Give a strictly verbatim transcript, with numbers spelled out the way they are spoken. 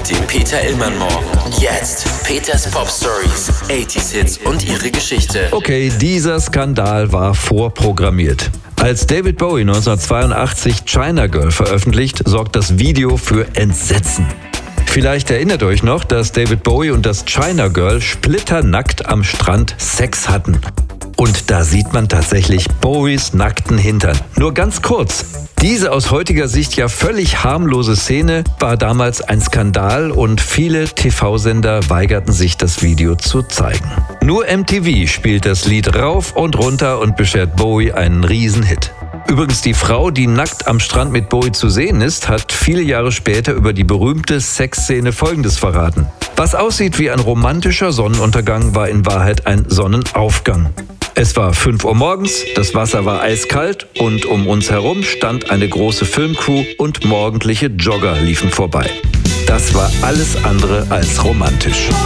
mit dem Peter Illmann Morgen. Jetzt Peters Pop Stories, achtziger Hits und ihre Geschichte. Okay, dieser Skandal war vorprogrammiert. Als David Bowie neunzehnhundertzweiundachtzig China Girl veröffentlicht, sorgt das Video für Entsetzen. Vielleicht erinnert euch noch, dass David Bowie und das China Girl splitternackt am Strand Sex hatten. Und da sieht man tatsächlich Bowies nackten Hintern. Nur ganz kurz. Diese aus heutiger Sicht ja völlig harmlose Szene war damals ein Skandal und viele T V-Sender weigerten sich, das Video zu zeigen. Nur M T V spielt das Lied rauf und runter und beschert Bowie einen Riesenhit. Übrigens, die Frau, die nackt am Strand mit Bowie zu sehen ist, hat viele Jahre später über die berühmte Sexszene Folgendes verraten. Was aussieht wie ein romantischer Sonnenuntergang, war in Wahrheit ein Sonnenaufgang. Es war fünf Uhr morgens, das Wasser war eiskalt und um uns herum stand eine große Filmcrew und morgendliche Jogger liefen vorbei. Das war alles andere als romantisch.